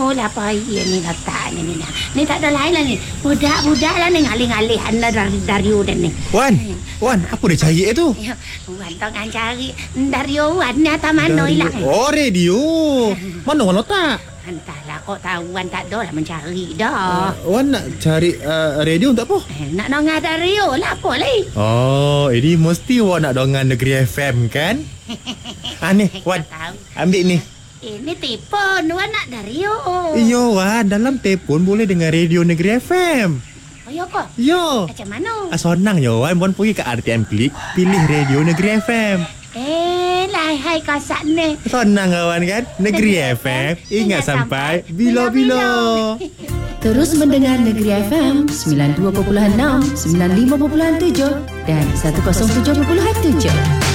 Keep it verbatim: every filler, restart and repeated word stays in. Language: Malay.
Oh, lah payah ni letak ni ni. Ni tak ada lain lah ni. Budak-budak lah ni ngalih-ngalih anda dari Dario dan ni. Wan, Wan, apa dia cari tu? Ya, Wan tangan cari Dario Wan ni atas mana hilang. Oh, radio. Mana Wan letak? Entahlah, kok tahu Wan tak ada lah mencari dah. Uh, Wan nak cari uh, radio untuk apa? Eh, nak dengar Dario lah apa lagi. Oh, ini mesti Wan nak dengar Negeri F M kan? Ah ni, Wan, ambil ni. Ini telefon Wan nak Dario. Iyo Wan, dalam telefon boleh dengar radio Negeri F M. Oh ya ke? Yo. Macam mana? Ah, senang yo Wan, Wan pergi ke R T M Klik, pilih radio Negeri F M. Eh, lah hai kasak ni. Senang kawan kan? Negeri F M, ingat sampai bila-bila. Terus mendengar Negeri F M sembilan puluh dua perpuluhan enam, sembilan puluh lima perpuluhan tujuh dan seratus tujuh perpuluhan tujuh.